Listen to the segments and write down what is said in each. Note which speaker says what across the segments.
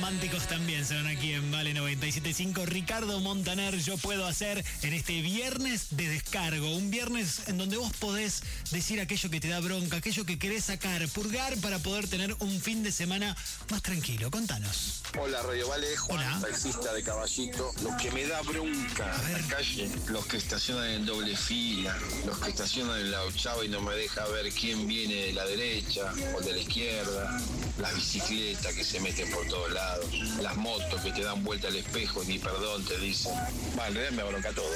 Speaker 1: románticos también son aquí en Vale 97.5. Ricardo Montaner, Yo Puedo Hacer, en este viernes de descargo. Un viernes en donde vos podés decir aquello que te da bronca, aquello que querés sacar, purgar para poder tener un fin de semana más tranquilo. Contanos.
Speaker 2: Hola, Radio Vale, Juan, taxista de Caballito. Lo que me da bronca en la calle, los que estacionan en doble fila, los que estacionan en la ochava y no me deja ver quién viene de la derecha o de la izquierda, las bicicletas que se meten por todos lados, las motos que te dan vuelta al espejo y ni perdón te dicen. En realidad me bronca todo.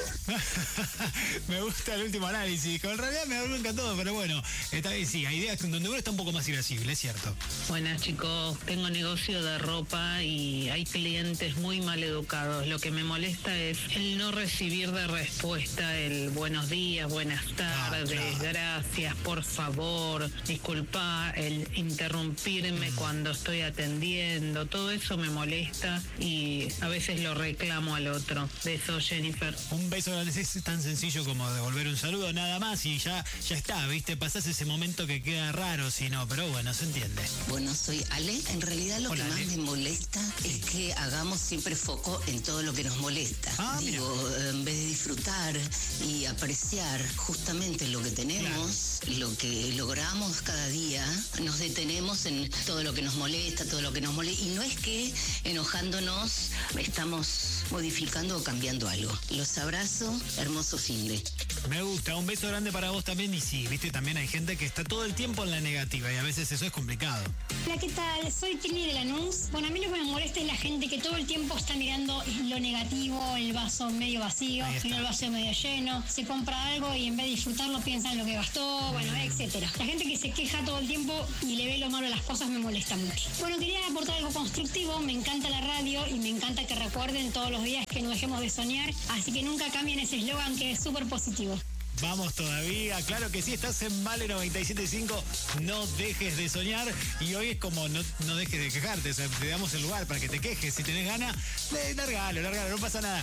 Speaker 1: Me gusta el último análisis. En realidad me bronca todo, pero bueno, está bien, sí, hay ideas donde uno está un poco más irascible, es cierto.
Speaker 3: Buenas, chicos, tengo negocio de ropa y hay clientes muy mal educados. Lo que me molesta es el no recibir de respuesta el buenos días, buenas tardes, gracias, por favor, disculpa, el interrumpirme cuando estoy atendiendo. Todo eso me molesta y a veces lo reclamo al otro. Beso, Jennifer.
Speaker 1: Un beso grande, es tan sencillo como devolver un saludo nada más y ya está, ¿viste? Pasás ese momento que queda raro si no, pero bueno, se entiende.
Speaker 4: Bueno, soy Ale. En realidad lo que más me molesta es que hagamos siempre foco en todo lo que nos molesta. En vez de disfrutar y apreciar justamente lo que tenemos, lo que logramos cada día, nos detenemos en todo lo que nos molesta, y no es que enojándonos estamos modificando o cambiando algo. Los abrazo, hermoso fin de.
Speaker 1: Me gusta, un beso grande para vos también. Y sí, viste, también hay gente que está todo el tiempo en la negativa y a veces eso es complicado.
Speaker 5: Hola, ¿qué tal? Soy Trini de Lanús. Bueno, a mí lo que me molesta es la gente que todo el tiempo está mirando lo negativo, el vaso medio vacío, sino el vaso medio lleno. Se compra algo y en vez de disfrutarlo piensa en lo que gastó, bueno, etcétera. La gente que se queja todo el tiempo y le ve lo malo a las cosas me molesta mucho. Bueno, quería aportar algo constructivo. Me encanta la radio y me encanta que recuerden todos los días que no dejemos de soñar. Así que nunca cambien ese eslogan que es súper positivo.
Speaker 1: Vamos todavía, claro que sí, estás en Vale 97.5, no dejes de soñar y hoy es como no dejes de quejarte, o sea, te damos el lugar para que te quejes, si tenés ganas, largalo, no pasa nada.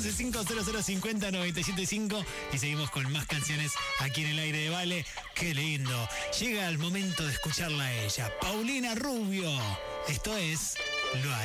Speaker 1: 11505097.5 y seguimos con más canciones aquí en el aire de Vale. Qué lindo, llega el momento de escucharla a ella, Paulina Rubio, esto es Lo